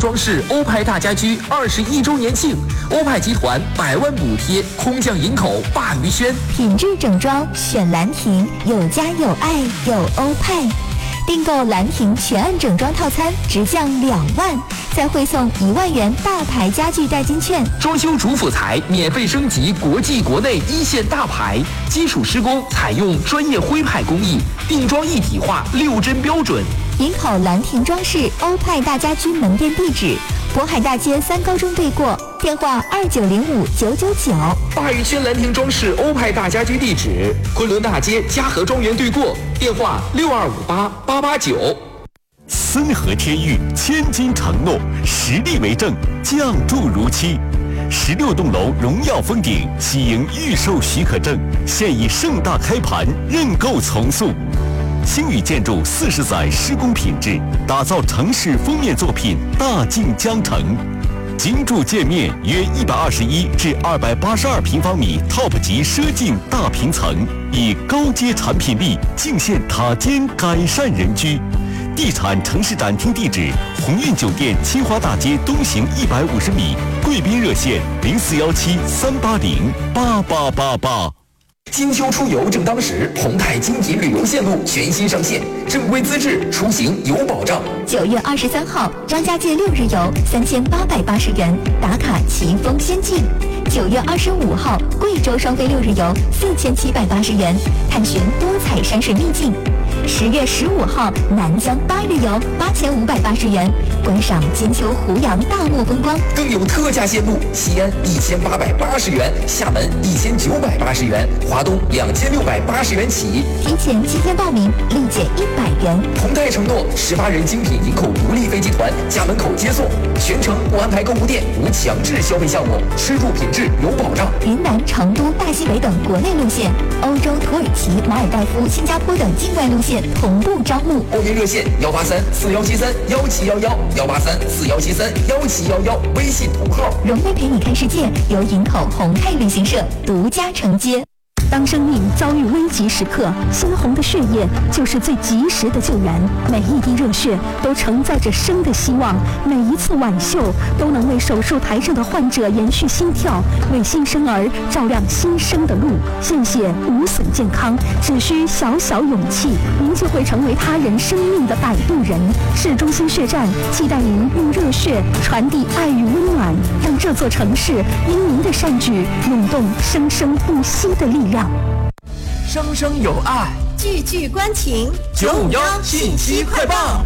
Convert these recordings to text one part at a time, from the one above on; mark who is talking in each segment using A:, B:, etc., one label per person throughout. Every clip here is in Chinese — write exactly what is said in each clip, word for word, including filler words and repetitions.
A: 装饰欧派大家居二十一周年庆，欧派集团百万补贴，空降营口鲅鱼轩。
B: 品质整装选兰亭，有家有爱有欧派。订购兰亭全案整装套餐，直降两万，再汇送一万元大牌家具代金券。
A: 装修主辅材免费升级国际国内一线大牌，基础施工采用专业徽派工艺，定装一体化，六针标准。
B: 营口兰亭装饰欧派大家居门店地址：渤海大街三高中对过，电话二九零五九九九。
A: 鲅鱼轩兰亭装饰欧派大家居地址：昆仑大街嘉禾庄园对过，电话六二五八八八九。
C: 森河天域千金承诺，实力为证，降注如期。十六栋楼荣耀封顶，喜迎预售许可证，现已盛大开盘，认购从速。星宇建筑四十载施工品质，打造城市封面作品大镜江城。精筑界面约一百二十一至二百八十二平方米 Top 级奢境大平层，以高阶产品力尽现塔尖改善人居。地产城市展厅地址：鸿运酒店清华大街东行一百五十米，贵宾热线零四幺七三八零八八八八。
A: 金秋出游正当时，宏泰精品旅游线路全新上线，正规资质，出行有保障。
B: 九月二十三号，张家界六日游三千八百八十元，打卡奇峰仙境。九月二十五号，贵州双飞六日游四千七百八十元，探寻多彩山水秘境。十月十五号，南疆八日游八千五百八十元，观赏金秋湖洋大漠风光。
A: 更有特价线路：西安一千八百八十元，厦门一千九百八十元，华东两千六百八十元起。
B: 提前七天报名，立减一百元。
A: 宏泰承诺十八人精品营口独立飞机团家门口接送，全程不安排购物店，无强制消费项目，吃住品质有保障。
B: 云南、成都、大西北等国内路线，欧洲、土耳其、马尔代夫、新加坡等境外路线同步招募。
A: 报名热线：幺八三四幺七三幺七幺幺，幺八三四幺七三幺七幺幺，微信同号。
B: 荣威陪你看世界由营口宏泰旅行社独家承接。
D: 当生命遭遇危急时刻，鲜红的血液就是最及时的救援。每一滴热血都承载着生的希望，每一次挽袖都能为手术台上的患者延续心跳，为新生儿照亮新生的路。献血无损健康，只需小小勇气，您就会成为他人生命的摆渡人。市中心血站期待您用热血传递爱与温暖，让这座城市因您的善举涌动生生不息的力量。
A: 生生有爱，
E: 句句关情。
A: 九五幺信息快报。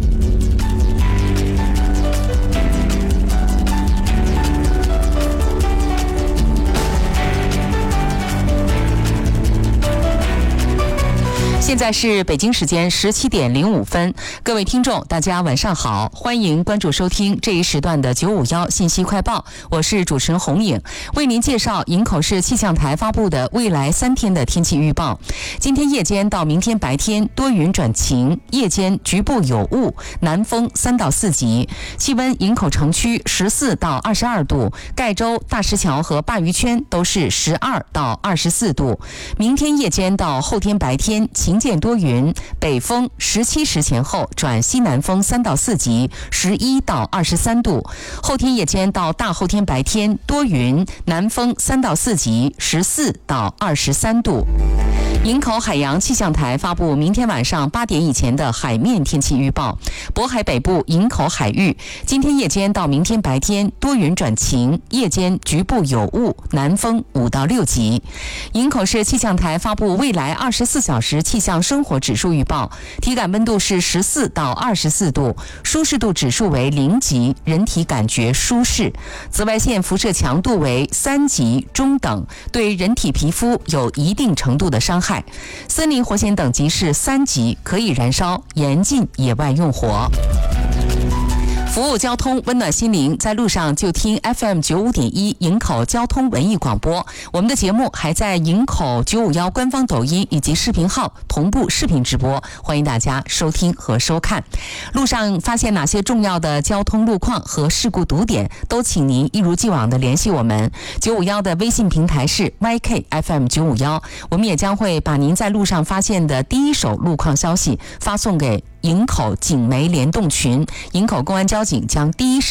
F: 现在是北京时间十七点零五分，各位听众，大家晚上好，欢迎关注收听这一时段的九五幺信息快报，我是主持人洪颖，为您介绍营口市气象台发布的未来三天的天气预报。今天夜间到明天白天多云转晴，夜间局部有雾，南风三到四级，气温营口城区十四到二十二度，盖州、大石桥和鲅鱼圈都是十二到二十四度。明天夜间到后天白天晴见多云，北风十七时前后转西南风三到四级，十一到二十三度。后天夜间到大后天白天多云，南风三到四级，十四到二十三度。营口海洋气象台发布明天晚上八点以前的海面天气预报。渤海北部营口海域，今天夜间到明天白天多云转晴，夜间局部有雾，南风五到六级。营口市气象台发布未来二十四小时气象生活指数预报，体感温度是十四到二十四度，舒适度指数为零级，人体感觉舒适。紫外线辐射强度为三级中等，对人体皮肤有一定程度的伤害。森林火险等级是三级，可以燃烧，严禁野外用火。服务交通，温暖心灵，在路上就听 F M 九五点一营口交通文艺广播。我们的节目还在营口九五幺官方抖音以及视频号同步视频直播，欢迎大家收听和收看。路上发现哪些重要的交通路况和事故堵点，都请您一如既往的联系我们。九五幺的微信平台是 Y K F M 九五幺，我们也将会把您在路上发现的第一手路况消息发送给营口警媒联动群，营口公安交警将第一时